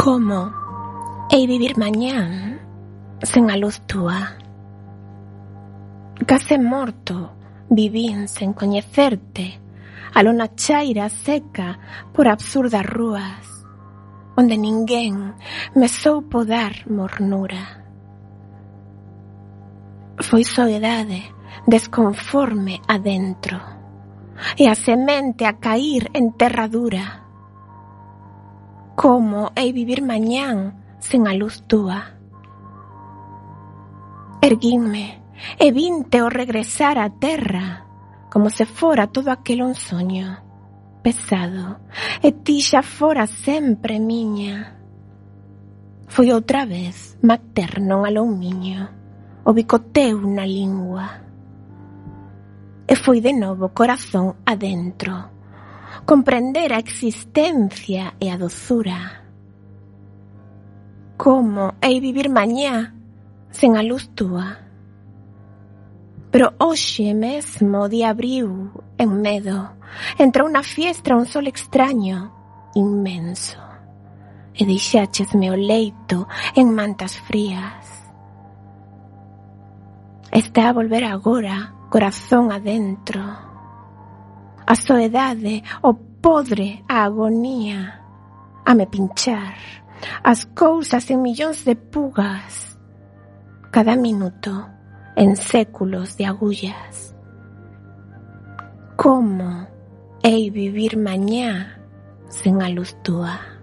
Como hei vivir mañá sen a luz túa? Case morto vivín sen coñecerte, a lona chaira seca por absurdas rúas, onde ninguén me soupo dar mornura. Foi soedade desconforme adentro, e a semente a cair en terra dura. Como hei vivir mañán sen a luz túa? Erguínme e vinte ao regresar á terra, como se fora todo aquel un soño pesado, e ti xa fora sempre miña. Foi outra vez materno un aloumiño, o bicoteo na lingua. E foi de novo corazón adentro, comprender a existencia e a dozura. Como hei vivir mañá sen a luz túa? Pero hoxe mesmo o día abriu en medo, entrou na fiestra un sol extraño, inmenso, e deixáchesme o leito en mantas frías. Está a volver agora, corazón adentro. A soedade, o podre, a agonía, a me pinchar, as cousas en millóns de pugas, cada minuto en séculos de agullas. Como hei vivir mañá sen a luz túa?